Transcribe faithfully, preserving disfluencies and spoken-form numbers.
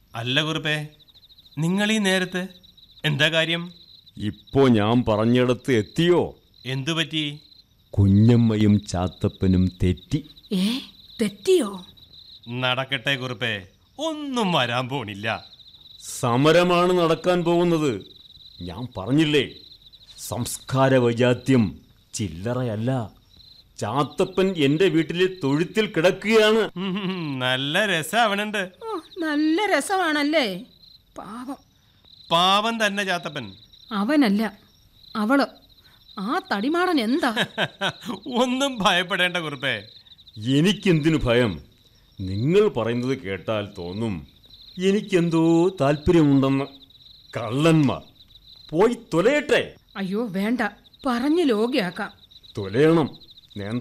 അല്ല കുറുപ്പേ, നിങ്ങൾ ഈ നേരത്ത് എന്താ കാര്യം? ഇപ്പോ ഞാൻ പറഞ്ഞിടത്ത് എത്തിയോ? എന്തു പറ്റി? കുഞ്ഞമ്മയും ചാത്തപ്പനും തെറ്റി. ഏ തെറ്റിയോ? നടക്കട്ടെ കുറുപ്പേ, ഒന്നും വരാൻ പോണില്ല. സമരമാണ് നടക്കാൻ പോകുന്നത്. ഞാൻ പറഞ്ഞില്ലേ, സംസ്കാര വൈജാത്യം ചില്ലറയല്ല. ചാത്തപ്പൻ എന്റെ വീട്ടിലെ തൊഴുത്തിൽ കിടക്കുകയാണ്. നല്ല രസാവണുണ്ട്. ഓ നല്ല രസമാണല്ലേ. പാവം. പാവം തന്നെ ചാത്തപ്പൻ. അവനല്ല, അവള്. ആ തടിമാടൻ എന്താ? ഒന്നും ഭയപ്പെടേണ്ട കുറുപ്പേ. എനിക്കെന്തിനു ഭയം? നിങ്ങൾ പറയുന്നത് കേട്ടാൽ തോന്നും എനിക്കെന്തോ താല്പര്യമുണ്ടെന്ന്. കള്ളന്മാർ പോയി തൊലയട്ടെ. അയ്യോ വേണ്ട, പറഞ്ഞു ലോകിയാക്കാം. തൊലയണം.